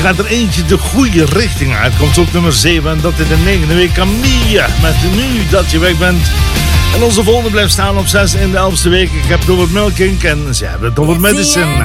gaat er eentje de goede richting uit. Komt ook nummer 7 en dat in de 9e week. Camille met Nu Dat Je Weg Bent. En onze volgende blijft staan op 6 in de 11e week. Ik heb het over Milking en ze hebben het over Medicine.